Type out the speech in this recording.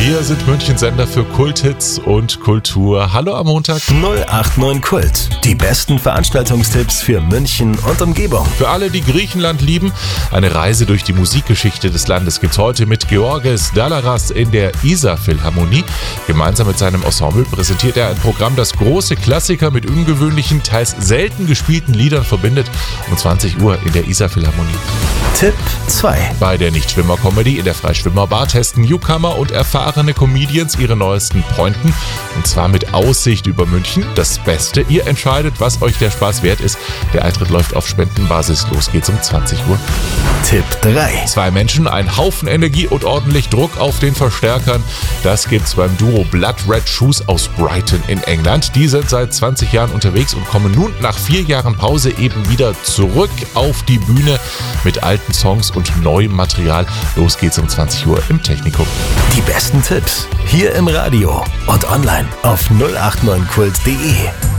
Wir sind Münchens Sender für Kulthits und Kultur. Hallo am Montag. 089 Kult. Die besten Veranstaltungstipps für München und Umgebung. Für alle, die Griechenland lieben, eine Reise durch die Musikgeschichte des Landes gibt's heute mit Georges Dalaras in der Isar-Philharmonie. Gemeinsam mit seinem Ensemble präsentiert er ein Programm, das große Klassiker mit ungewöhnlichen, teils selten gespielten Liedern verbindet. Um 20 Uhr in der Isar-Philharmonie. Tipp 2. Bei der Nichtschwimmer-Comedy in der Freischwimmerbar testen Newcomer und erfahrene Comedians ihre neuesten Pointen. Und zwar mit Aussicht über München. Das Beste, ihr entscheidet, was euch der Spaß wert ist. Der Eintritt läuft auf Spendenbasis. Los geht's um 20 Uhr. Tipp 3. 2 Menschen, ein Haufen Energie und ordentlich Druck auf den Verstärkern. Das gibt's beim Duo Blood Red Shoes aus Brighton in England. Die sind seit 20 Jahren unterwegs und kommen nun nach 4 Jahren Pause eben wieder zurück auf die Bühne mit alten Songs und neuem Material. Los geht's um 20 Uhr im Technikum. Die besten Tipps hier im Radio und online auf 089kult.de.